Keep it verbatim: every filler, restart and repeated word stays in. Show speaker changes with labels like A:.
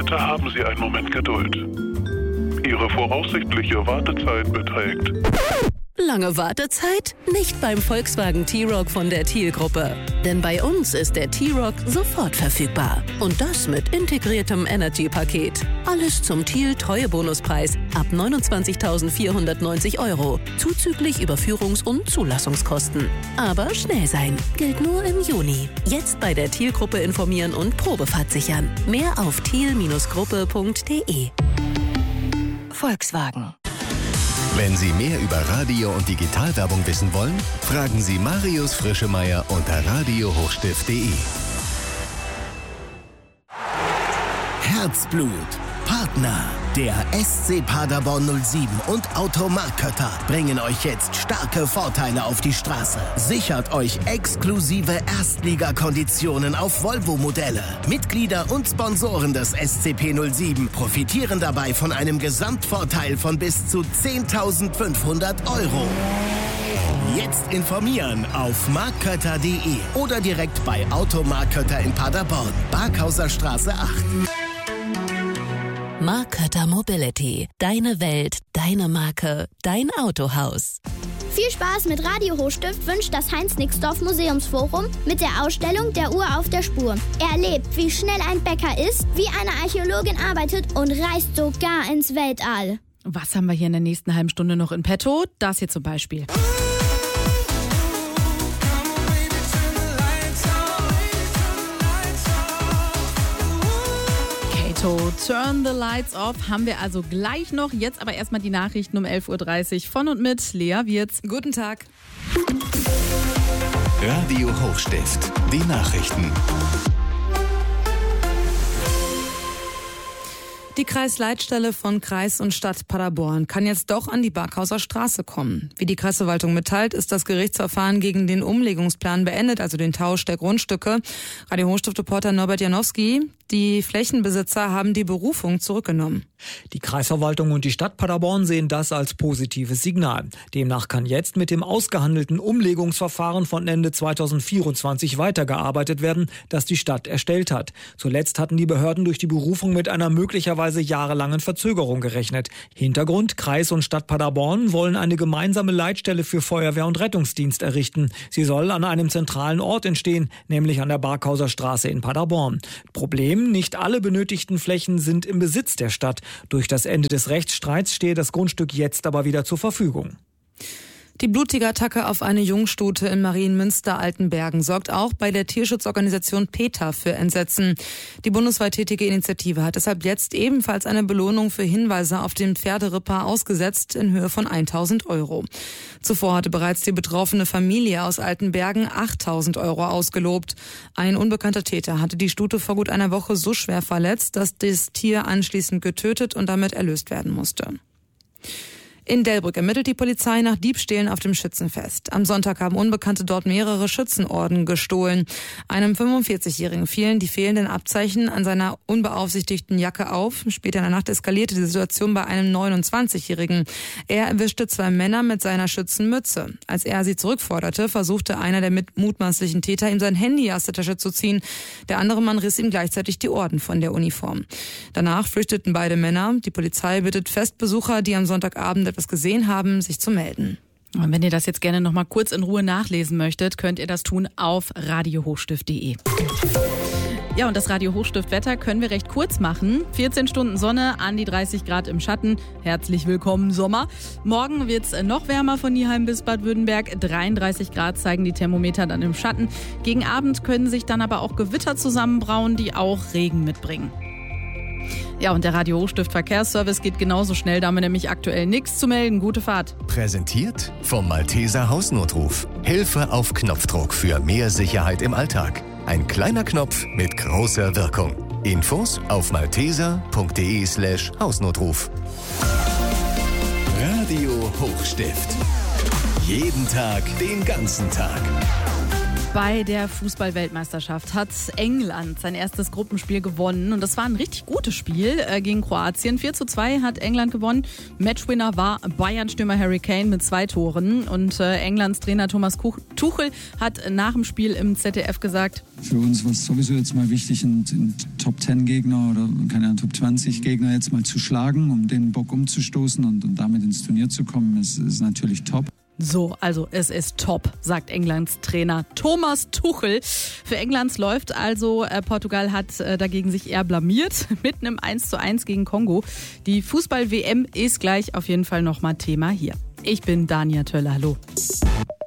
A: Bitte haben Sie einen Moment Geduld. Ihre voraussichtliche Wartezeit beträgt...
B: Lange Wartezeit? Nicht beim Volkswagen T-Roc von der Thiel-Gruppe. Denn bei uns ist der T-Roc sofort verfügbar. Und das mit integriertem Energy-Paket. Alles zum Thiel-Treuebonuspreis ab neunundzwanzigtausendvierhundertneunzig Euro. Zuzüglich Überführungs- und Zulassungskosten. Aber schnell sein. Gilt nur im Juni. Jetzt bei der Thiel-Gruppe informieren und Probefahrt sichern. Mehr auf thiel Gruppe punkt de. Volkswagen.
C: Wenn Sie mehr über Radio- und Digitalwerbung wissen wollen, fragen Sie Marius Frischemeier unter radio hochstift punkt de.
D: Herzblut. Partner. Der S C Paderborn null sieben und Automarkötter bringen euch jetzt starke Vorteile auf die Straße. Sichert euch exklusive Erstligakonditionen auf Volvo-Modelle. Mitglieder und Sponsoren des S C P null sieben profitieren dabei von einem Gesamtvorteil von bis zu zehntausendfünfhundert Euro. Jetzt informieren auf markötter punkt de oder direkt bei Automarkötter in Paderborn, Barkhauser Straße acht.
B: Markötter Mobility. Deine Welt, deine Marke, dein Autohaus.
E: Viel Spaß mit Radio Hochstift wünscht das Heinz-Nixdorf Museumsforum mit der Ausstellung Der Uhr auf der Spur. Erlebt, wie schnell ein Bäcker ist, wie eine Archäologin arbeitet und reist sogar ins Weltall.
F: Was haben wir hier in der nächsten halben Stunde noch in petto? Das hier zum Beispiel. Turn the Lights Off haben wir also gleich noch. Jetzt aber erstmal die Nachrichten um elf Uhr dreißig von und mit Lea Wirz. Guten Tag.
C: Radio Hochstift, die Nachrichten.
F: Die Kreisleitstelle von Kreis und Stadt Paderborn kann jetzt doch an die Barkhauser Straße kommen. Wie die Kreisverwaltung mitteilt, ist das Gerichtsverfahren gegen den Umlegungsplan beendet, also den Tausch der Grundstücke. Radio Hochstift-Reporter Norbert Janowski, die Flächenbesitzer haben die Berufung zurückgenommen.
G: Die Kreisverwaltung und die Stadt Paderborn sehen das als positives Signal. Demnach kann jetzt mit dem ausgehandelten Umlegungsverfahren von Ende zweitausendvierundzwanzig weitergearbeitet werden, das die Stadt erstellt hat. Zuletzt hatten die Behörden durch die Berufung mit einer möglicherweise jahrelangen Verzögerung gerechnet. Hintergrund: Kreis und Stadt Paderborn wollen eine gemeinsame Leitstelle für Feuerwehr und Rettungsdienst errichten. Sie soll an einem zentralen Ort entstehen, nämlich an der Barkhauser Straße in Paderborn. Problem: Nicht alle benötigten Flächen sind im Besitz der Stadt. Durch das Ende des Rechtsstreits stehe das Grundstück jetzt aber wieder zur Verfügung.
F: Die blutige Attacke auf eine Jungstute in Marienmünster-Altenbergen sorgt auch bei der Tierschutzorganisation PETA für Entsetzen. Die bundesweit tätige Initiative hat deshalb jetzt ebenfalls eine Belohnung für Hinweise auf den Pferderipper ausgesetzt in Höhe von eintausend Euro. Zuvor hatte bereits die betroffene Familie aus Altenbergen achttausend Euro ausgelobt. Ein unbekannter Täter hatte die Stute vor gut einer Woche so schwer verletzt, dass das Tier anschließend getötet und damit erlöst werden musste. In Delbrück ermittelt die Polizei nach Diebstählen auf dem Schützenfest. Am Sonntag haben Unbekannte dort mehrere Schützenorden gestohlen. Einem fünfundvierzigjährigen fielen die fehlenden Abzeichen an seiner unbeaufsichtigten Jacke auf. Später in der Nacht eskalierte die Situation bei einem neunundzwanzigjährigen. Er erwischte zwei Männer mit seiner Schützenmütze. Als er sie zurückforderte, versuchte einer der mutmaßlichen Täter, ihm sein Handy aus der Tasche zu ziehen. Der andere Mann riss ihm gleichzeitig die Orden von der Uniform. Danach flüchteten beide Männer. Die Polizei bittet Festbesucher, die am Sonntagabend etwas gesehen haben, sich zu melden.
H: Und wenn ihr das jetzt gerne noch mal kurz in Ruhe nachlesen möchtet, könnt ihr das tun auf radio hochstift punkt de. Ja, und das Radio Hochstift Wetter können wir recht kurz machen. vierzehn Stunden Sonne, an die dreißig Grad im Schatten. Herzlich willkommen Sommer. Morgen wird's noch wärmer von Nieheim bis Bad Württemberg. dreiunddreißig Grad zeigen die Thermometer dann im Schatten. Gegen Abend können sich dann aber auch Gewitter zusammenbrauen, die auch Regen mitbringen. Ja, und der Radio Hochstift Verkehrsservice geht genauso schnell, da haben wir nämlich aktuell nichts zu melden. Gute Fahrt.
C: Präsentiert vom Malteser Hausnotruf. Hilfe auf Knopfdruck für mehr Sicherheit im Alltag. Ein kleiner Knopf mit großer Wirkung. Infos auf malteser punkt de slash Hausnotruf. Radio Hochstift. Jeden Tag, den ganzen Tag.
H: Bei der Fußball-Weltmeisterschaft hat England sein erstes Gruppenspiel gewonnen und das war ein richtig gutes Spiel äh, gegen Kroatien. vier zu zwei hat England gewonnen. Matchwinner war Bayern-Stürmer Harry Kane mit zwei Toren und äh, Englands Trainer Thomas Tuchel hat nach dem Spiel im Z D F gesagt:
I: Für uns war es sowieso jetzt mal wichtig, einen Top zehn Gegner oder keine Ahnung, Top zwanzig Gegner jetzt mal zu schlagen, um den Bock umzustoßen und, und damit ins Turnier zu kommen. Es ist natürlich top.
H: So, also es ist top, sagt Englands Trainer Thomas Tuchel. Für Englands läuft also, äh, Portugal hat äh, dagegen sich eher blamiert mit einem eins zu eins gegen Kongo. Die Fußball-W M ist gleich auf jeden Fall nochmal Thema hier. Ich bin Dania Töller, hallo.